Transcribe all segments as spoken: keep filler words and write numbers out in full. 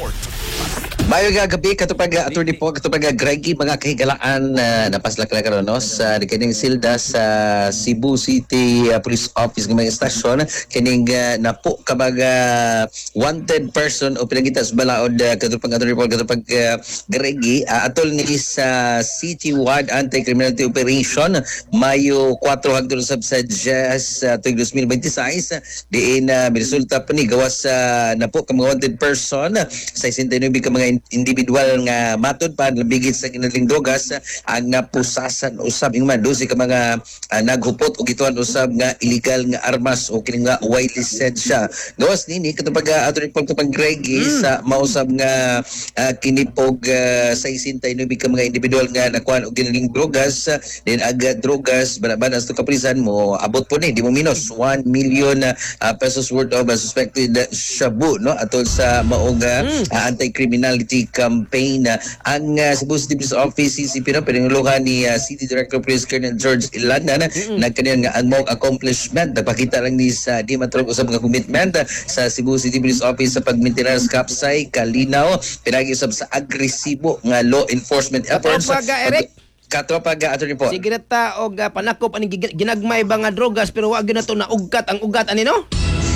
Report. Mayo nga gabi katupag attorney po katupag Greggy mga kahigalaan uh, napaslak na karon no sa kining silda sa Cebu City uh, Police Office ng mga estasyon kining uh, napo kabaga wanted person o pinangita sa balaod uh, katupag attorney po katupag uh, Greggy uh, atol ni sa Citywide Anti-Criminality Operation Mayo four hangtod sa Sabsadyas uh, tuig twenty twenty-six diin uh, resulta pa ni gawas sa uh, napo ka mga wanted person sa sixty-nine ka mga individual nga matod pa labigit sa kinaling drogas ang napusasan usab ing man dosi ka mga uh, naghupot o gituan usab nga illegal nga armas o kini nga white lisensya gawas nini katupag attorney pag kapag Greggy mm. sa mausab nga uh, kinipog uh, sa sixty-nine ka mga individual nga nakuan og kinaling drogas uh, din aga drogas banabanas to kaprisan mo abot po ni di mo minus one million uh, pesos worth of uh, suspected uh, shabu no atol sa maong uh, mm. uh, anti-criminality campaign uh, ang uh, Cebu City Police Office C C P na pinanguluhan ni uh, City Director Police Colonel George Ilana na mm-hmm. nagkaniyan nga unmarked accomplishment nagpakita lang ni sa di matrog usab nga commitment uh, sa Cebu City Police Office sa pag-maintenance kapsay kalinaw pinag-isab sa agresibo nga law enforcement efforts. Katropa Eric Katropa ga attorney po. Sige ta og uh, panakop ani ginagmay ba nga drogas pero wa gyud nato na ugkat ang ugat ani no?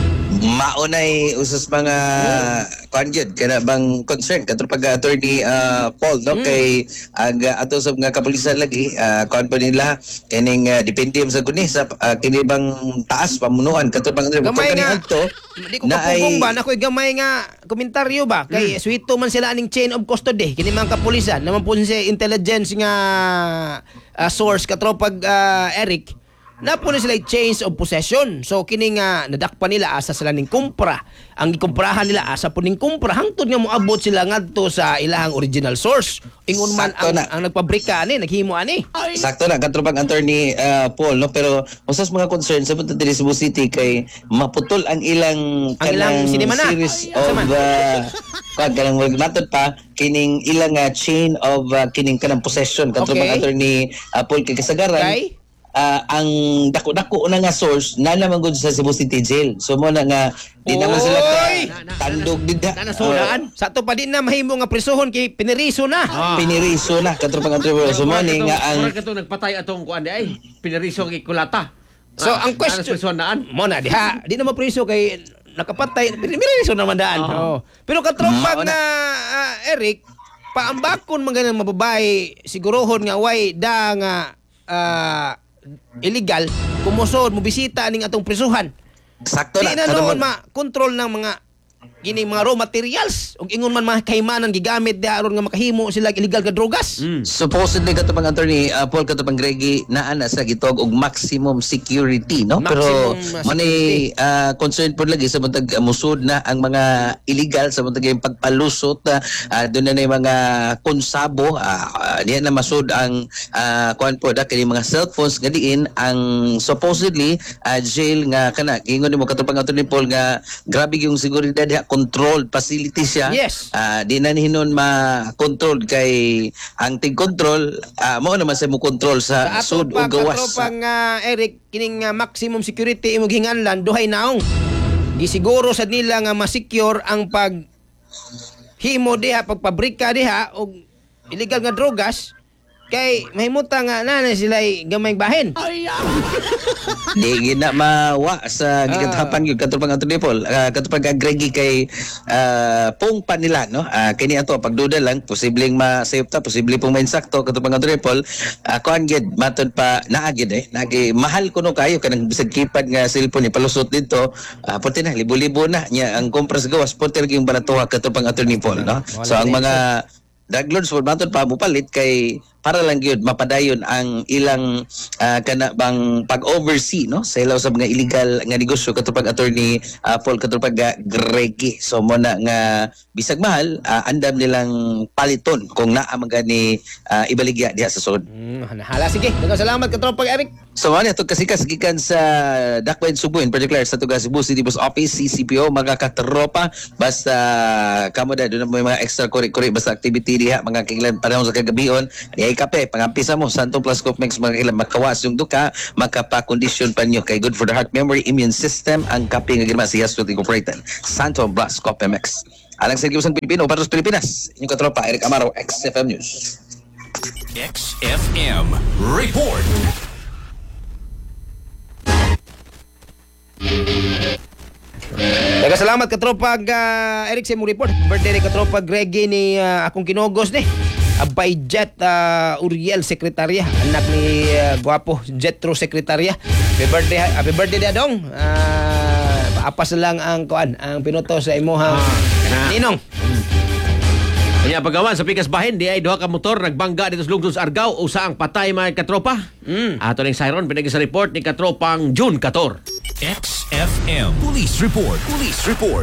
Maunay usas mga kuan gyud kana bang concern katupag attorney uh, Paul no mm. kay ang uh, ato sa mga kapulisan lagi uh, kuan pa nila kining uh, depende sa kuni sa uh, kini bang taas pamunuan katupag gamay nga alto di ko kapugong ba na koy gamay nga komentaryo ba kay mm. suwito man sila aning chain of custody kini mga kapulisan naman po si intelligence nga uh, source katropag uh, Eric na po na sila change of possession. So, kining uh, nadakpa nila asa sila ning kumpra. Ang ikumprahan nila asa po ning kumpra. Hangtod nga mo abot sila ngadto sa ilahang original source. Ingon man ang, ang nagpabrika ani, naghimo ani. Sakto na, katropang attorney uh, Paul, no? Pero usas mga concern sa punta dili Cebu City kay maputol ang ilang ang ilang sinema na. series Ay, of uh, kag kanang matod pa kining ilang uh, chain of uh, kining kanang possession katropang okay. attorney uh, Paul kay kasagaran. Okay. Uh, ang dako-dako na nga source na naman gud sa Cebu City Jail. So mo na nga di naman sila ka tandog dida. Na nasulaan. Uh, sa to pa din na mahimo nga prisuhon kay piniriso na. Ah. Piniriso na katropang attorney. So mo ni nga ang kato nagpatay atong kuan di ay piniriso kay kulata. So ah, ang question mo na diha di na mapriso kay nakapatay piniriso naman daan. Oh. Pero katropang na uh, Eric paambakon man ganang mababae sigurohon nga way da nga uh, illegal kumusod mo bisita ning atong prisuhan. Sakto na. Di na noon ma-control ng mga kini mga raw materials ug ingon man mga kaymanan gigamit diaron nga makahimo sila illegal nga drogas. Mm. Supposedly katupang attorney uh, Paul katupang Greggy naa na sa gitog og maximum security no maximum pero mo ni uh, concern pod lagi sa buntag uh, musud na ang mga illegal sa buntag yung pagpalusot uh, uh, doon na yung mga konsabo uh, uh, diyan na masud ang uh, kuan pod uh, kini mga cellphones nga diin ang supposedly uh, jail nga kana ingon mo katupang attorney Paul nga grabe yung seguridad diha controlled facility siya. Yes. Uh, di na hinon ma-control kay ang tig-control uh, mo naman sa mo control sa, sa sud o gawas. Sa ato pang uh, Eric kining uh, maximum security imong hinganlan duhay naong. Gisiguro sad nila nga ma-secure ang pag himo diha pagpabrika diha og illegal nga drogas kay mahimuta nga nanay sila gamay bahin. Di gina mawa sa gikatapan gyud katupang attorney Paul uh, katupang Greggy kay uh, pung pa nila no uh, kini ato pagduda lang posibleng masayop ta posible pong mainsakto katupang attorney Paul uh, kuan gyud matud pa naa gyud eh nagi mahal kuno kayo kanang bisag keypad nga cellphone ni palusot dito uh, puti na libo-libo na nya ang kompras gawas puti lagi yung balatuha katupang attorney Paul no so ang mga drug lords for matod pa mo palit kay para lang gyud mapadayon ang ilang uh, kana bang pag-oversee no sa ilaw sa mga illegal nga negosyo katupag attorney uh, Paul katupag Greggy so mo na nga bisag mahal uh, andam nilang paliton kung naa man gani uh, ibaligya diha sa sud. Mm, hala sige. Daghang salamat katupag Eric. So ano ito kasi kasigikan sa Dakbayan Subo in particular sa tuga Cebu City Police Office C C P O mga katropa basta kamo da doon mo mga extra curricular basta activity diha mga kailan panahon sa kagabion diha Kay kape, pangampisa mo, Santo Plus Copmex, mga kailan makawas yung duka, makapakondisyon pa nyo. Kay good for the heart, memory, immune system, ang kape nga ginawa si Yasut Incorporated. Santo Plus Copmex. Alang sa Giusan Pilipino, para sa Pilipinas. Inyong katropa, Eric Amaro, X F M News. X F M Report. Nagkasalamat katropag uh, Eric sa imong report. Birthday ni katropag Greggy ni uh, akong kinugos ni. Abay Jet uh, Uriel Sekretarya, anak ni uh, Guapo Jetro Sekretarya. Happy birthday, happy birthday dia dong. Uh, paapas lang ang kuan, ang pinuto sa imuhang Ah, ninong. Kanya pagawan sa pikas bahin, di ay duha ka motor nagbangga dito sa lungsod sa Argao, usa ang patay mga katropa. Mm. Ato ning siren pinagi sa report ni katropang June fourteen. X F M Police Report. Police Report.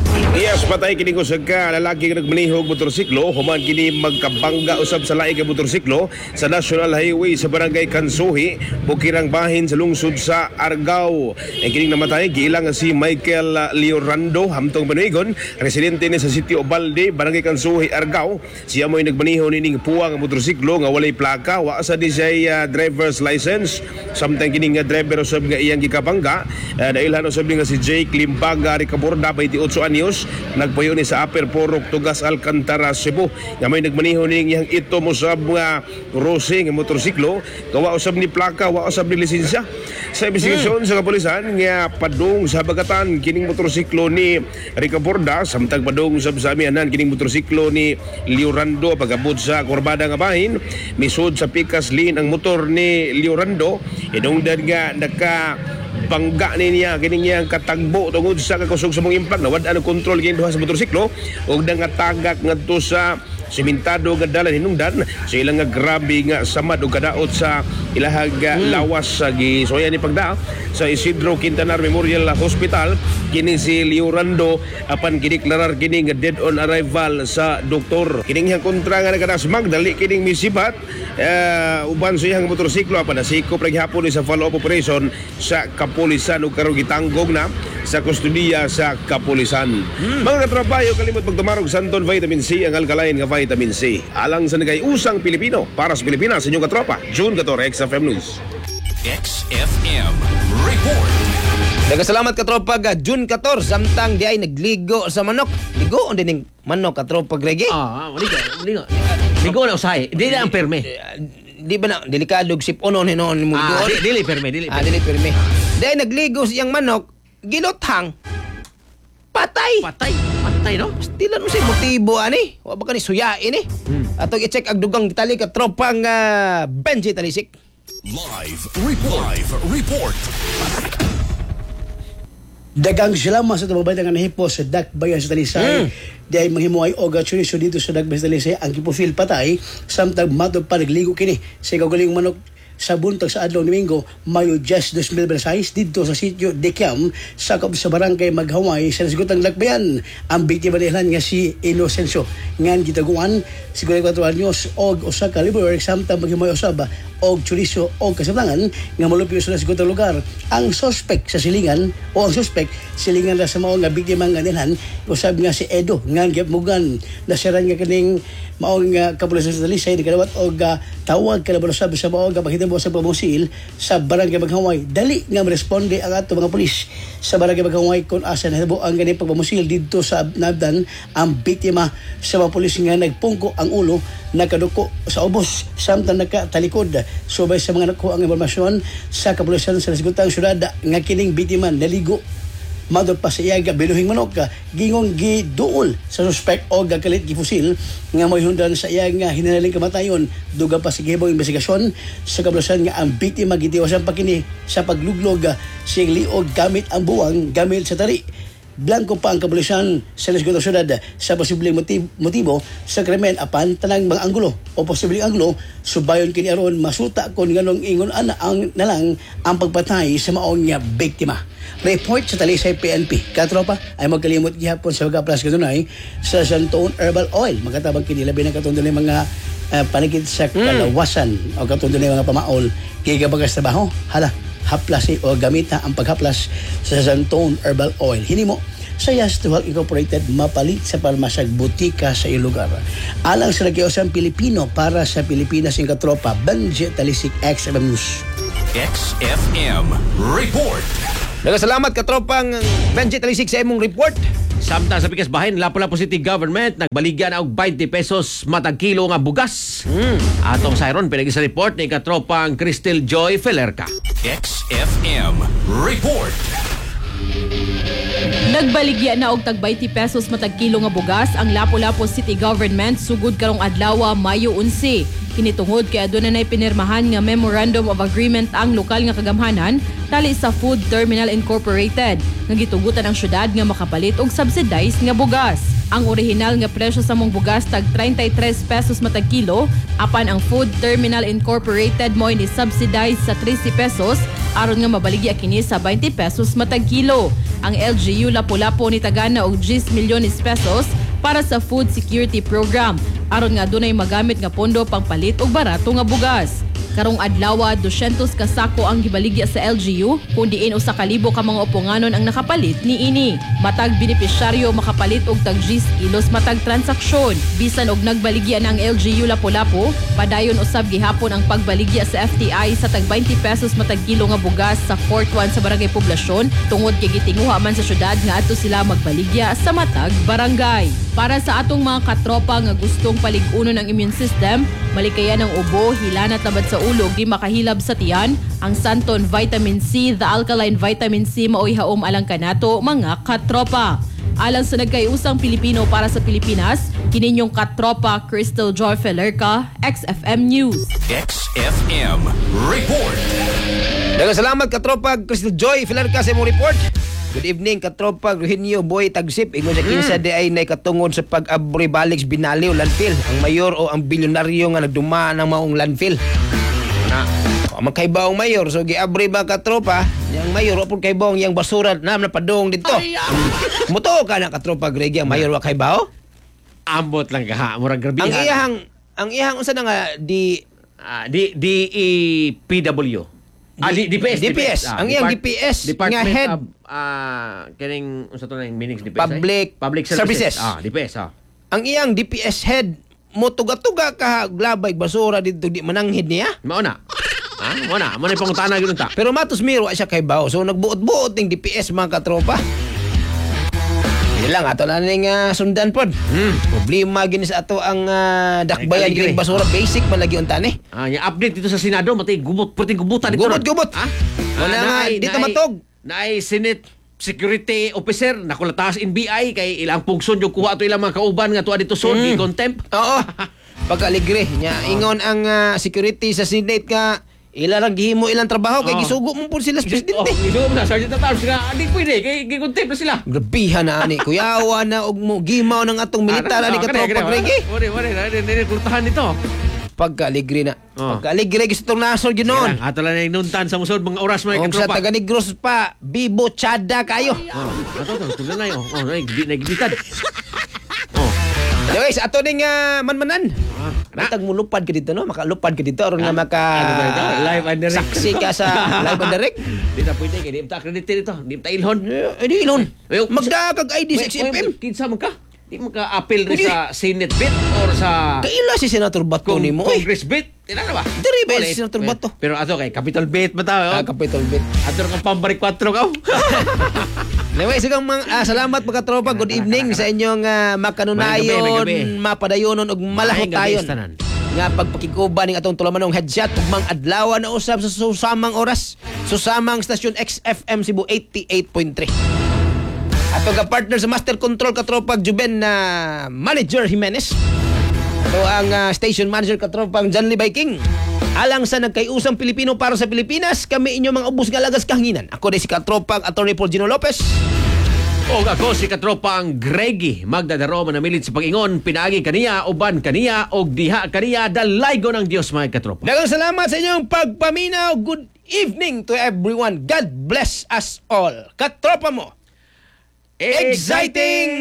Yes, patay kini ko sa ka lalaki nga nagmanihog motorsiklo human kini magkabangga usab sa laing nga motorsiklo sa National Highway sa Barangay Kansuhi, Bukirang Bahin sa lungsod sa Argao. Ang kining namatay giilang nga si Michael uh, Leorando hamtong Banuigon, residente ni sa Sitio Obalde, Barangay Kansuhi, Argao. Siya mo'y nagmaniho nining puwang nga motorsiklo nga walay plaka, wa sa di siya uh, driver's license. Samtang kini nga driver usab nga iyang gikabangga. Uh, dailhan usab nga si Jake Limbaga Ricaborda, twenty-eight anyos, nagpayo ni sa Upper Porok, Tugas, Alcantara, Cebu. Nga may nagmaniho ning iyang ito mo sa mga rose nga motorsiklo, kawa usab ni plaka, wa usab ni lisensya. Sa investigasyon sa kapulisan nga padung sa bagatan kining motorsiklo ni Ricaborda, samtang padung usab sa amihanan kining motorsiklo ni Leorando pagabot sa Corbada nga bahin, misud sa pikas lane ang motor ni Leorando, inungdan nga naka bangga ni niya kining iyang katagbo tungod sa kakusog sa mong impact na wad ano kontrol kini duha sa motorsiklo ug nangatagak ngadto sa simentado nga dalan hinungdan sa ilang nga grabe nga samad ug kadaot sa ilahag mm. lawas sa gisoyan ni pagda sa Isidro Quintanar Memorial Hospital. Kini si Leorando apan gideklarar kini nga dead on arrival sa doktor. Kining iyang kontra nga nagkadasmag dali kining misibat uh, uban sa iyang motorsiklo apan nasikop ra gihapon ni sa follow-up operation sa kapulisan ug karon gitanggong na sa kustudiya sa kapulisan. Hmm. Mga katrabaho, kalimot pagtumarog Santon Vitamin C, ang alkaline nga vitamin C. Alang sa nagay usang Pilipino para sa Pilipinas, inyong katropa, June fourteen, X F M News. X F M Report. Nagkasalamat katropag uh, June fourteen, samtang di ay nagligo sa manok. Ligo on din ning manok katropag Greggy. Ah, wali ka, wali ka. Ligo na usahay, di na ang perme. Di ba na delikado sip uno ni noon mo Ah, ligo. di- dili perme, dili Ah, perme. dili perme. Di ay nagligo siyang manok, giluthang. Patay. Patay, patay no? Stilan mo si motibo ani. Wa ba ka ni suyain eh. Atong i-check ang dugang tali ka tropang uh, Benji Talisik. Live Report. Live Report. Dagang silama sa tababay nga nahipo sa Dakbayan sa Talisay. Mm. Di ay manghimuay o gachuliso dito sa Dakbayan sa Talisay ang kipufil patay samtang matod pa nagligo kini sa kagaling manok sa buntag sa adlaw ni Domingo, Mayo Jes dos mil veintiséis dito sa sitio Dekiam sakop sa barangay Maghaway sa nasgutang Dakbayan. Ang biktima nilan nga si Inocencio ngan gitaguan siguro kwatro anyos og usa ka libre samtang maghimuay usab og chuliso og kasablangan nga molupyo sa nasgutang lugar. Ang suspect sa silingan o ang suspect silingan na sa mao nga biktima nga nilan usab nga si Edo nga gimugan nasiran nga kining mao nga kapulisan sa Talisay nikadawat og uh, tawag kada usab sa mao nga pakita mo sa pamusil sa barangay Maghaway. Dali nga responde ang ato mga pulis sa barangay Maghaway kung asa nahitabo ang ganang pagpamusil dito sa nabdan ang biktima sa mga pulis nga nagpungko ang ulo nakaduko sa ubos samtang nakatalikod. Subay sa mga nakuha ang impormasyon sa kapulisan sa nasgutang syudad nga kining biktima naligo madod pa sa iyaga binuhing manok gingong giduol sa suspect o gakalit gifusil nga may hundan sa iyaga hinanaling kamatayon duga pa sa gihibong investigasyon sa kabulusan nga ang biktima gitiwasan pa kini sa pagluglog siyang liog gamit ang buwang gamit sa tali. Blanco pa ang kapulisan sa nasgutang syudad sa posibleng motibo, motibo sa krimen apan tanang mga anggulo o posibleng anggulo subayon kini aron masuta kon nganong ingon ana ang nalang ang pagpatay sa maong nga biktima. Report sa Talisay P N P. Katropa ay magkalimot gihapon sa Pagkaplas Kadunay sa Santon Herbal Oil. Magkatabang kini labi na katong dili mga uh, panigid sa kalawasan o katong dili mga pamaol gigabagas trabaho. Hala, haplas o gamita ang paghaplas sa Santon Herbal Oil. Hinimo sa Yastuhal Incorporated mapalit sa parmasyag butika sa iyong lugar. Alang sa nakiusang Pilipino para sa Pilipinas yung katropa, Benji Talisik, X F M News. X F M Report. Nagasalamat katropang Benji Talisik sa imong report. Samtang sa Pikas Bahin, Lapu-Lapu City Government nagbaligyan og twenty pesos matag kilo nga bugas. Mm. Atong sayron pinagi sa report ni katropang Crystal Joy Felerca. X F M Report. Nagbaligya na og tag twenty pesos matag kilo nga bugas ang Lapu-Lapu City Government sugod karong adlaw Mayo eleven. Kinitungod kay aduna nay pinirmahan nga Memorandum of Agreement ang lokal nga kagamhanan tali sa Food Terminal Incorporated nga gitugutan ang syudad nga makapalit og subsidized nga bugas. Ang orihinal nga presyo sa mong bugas tag thirty-three pesos matag kilo, apan ang Food Terminal Incorporated mo ni subsidized sa thirty pesos aron nga mabaligya kini sa twenty pesos matag kilo. Ang L G U Lapu-Lapu ni tagana og ten milyones pesos para sa food security program aron nga dunay magamit nga pondo pangpalit og barato nga bugas. Karong adlaw two hundred ka sako ang gibaligya sa L G U kun diin usa ka libo ka mga uponganon ang nakapalit niini. Matag benepisyaryo makapalit og tag ten kilos matag transaksyon. Bisan og nagbaligya ng L G U Lapu-Lapu, padayon usab gihapon ang pagbaligya sa F T I sa tag twenty pesos matag kilo nga bugas sa Fort one sa Barangay Poblasyon tungod kay gitinguha man sa syudad nga adto sila magbaligya sa matag barangay. Para sa atong mga katropa nga gustong palig-unon ang immune system, malikayan ng ubo, hilanat tabad sa ulog, di makahilab sa tiyan, ang Santon Vitamin C, the Alkaline Vitamin C maoy haom alang kanato mga katropa. Alang sa nagkayusang Pilipino para sa Pilipinas, kininyong katropa Crystal Joy Felerca, X F M News. X F M Report. Nagasalamat katropa Crystal Joy Felerca sa imong report. Good evening katropa Eugenio Boy Tagsip. Ingon sa kinsa di ay nay katungod sa pag-abri balik Binaliw landfill. Ang mayor o ang bilyonaryo nga nagduma ng maong landfill. Na magkaibaw ang mayor so giabri ba katropa? Yang mayor o pud kaibaw yang basura na napadong dito. Muto ka na katropa Greg ang mayor wa kaibaw? Ambot lang ka, murag grabe. Ang iyang ang iyang unsa na nga di uh, D D E P W. Ah, D- DPS. D P S. Ah, ang iyang Depart- D P S Department nga head of ah kining unsa to na yung meanings D P S? Public eh? Public Services. Services. Ah, D P S ah. ang iyang D P S head mo tuga-tuga ka glabay basura dito di mananghid niya. Mao na. Ha? Mao na. Mao na pangutana gyud ta. Pero matos miro siya kay bawo. So nagbuot-buot ning D P S mga katropa. Hindi lang ato na ning uh, sundan pod. Hmm. Problema gini sa ato ang uh, dakbayan Ay, gini basura basic man lagi unta ni. Ah, yung update dito sa Senado matay gubot perting gubutan dito. Gubot gubot. Ha? Wala Ah, nga naay- dito naay- matog. Naay Senate Security Officer nakulataas N B I kay ilang pugson yung kuha to ilang mga kauban nga tuwa dito son Mm. i-contempt. Oo. Pag-aligre nya ingon ang uh, security sa Senate ka ilang gihimo ilang trabaho kay Oo. gisugo mo pud sila sa Oh, presidente. idom na Sergeant Tatars nga di pwede kay gi-contempt na sila. Grabihan na ani kuyawa na og mo gimaw ng atong militar ani katropa Gregi. Ore, ore, ore, kurtahan nito. Pagka-aligre na. Oh. Pagka-aligre gusto itong nasol ginoon. Ato lang yung nuntan sa musod mga oras may Kung sa katropa. taga Negros pa, bibo chada kayo. Oh, ato to, tulan na yun. Oh, nagditad. Oh. Anyways, ato ding uh, manmanan. Ah, Matag mo lupad ka dito, no? Makalupad ka dito aron nga maka Ano ba ito? Live and direct. saksi ka sa live and direct. Di na pwede kay di ta accredited ito. Di ta ilhon. Eh, di ilon. Well, Magda kag I D sa X F M. Kinsa man ka? Di mo ka appeal rin Pwede. sa Senate bit or sa Kaila si Senator Bato Kung, ni mo. eh. Congress bit. Di na ba? Diri ba Wala, si Senator eh, Bato? Pero ato kay Capital bit ba tayo? Ah, Capitol Bit. Ato kang pambari kwatro ka. Anyway, sigang mga ah, salamat mga tropa. Good evening sa inyong uh, makanunayon, Mayang gabi, mayang gabi. mapadayonon ug malahotayon. Mayang gabi, tanan. Nga pagpakiguba ning atong tulamanong headshot ug mang adlaw na usab sa susamang oras. Susamang stasyon X F M Cebu eighty-eight point three. Ato ka partner sa Master Control katropag Juben na Manager Jimenez. Ato ang uh, station manager katropang John Lee King. Alang sa nagkayusang Pilipino para sa Pilipinas, kami inyo mga ubos nga lagas kahanginan. Ako din si katropang Attorney Paul Gino Lopez. O ako si katropang Greggy Magdadaro manamilit sa pag-ingon pinagi kaniya uban kaniya og diha kaniya dalaygo ng Dios mga katropa. Daghang salamat sa inyong pagpaminaw. Good evening to everyone. God bless us all. Katropa mo. Exciting